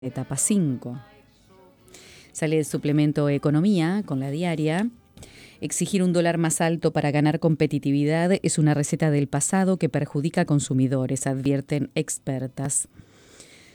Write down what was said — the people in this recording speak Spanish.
Etapa 5. Sale el suplemento Economía con la diaria. Exigir un dólar más alto para ganar competitividad es una receta del pasado que perjudica a consumidores, advierten expertas.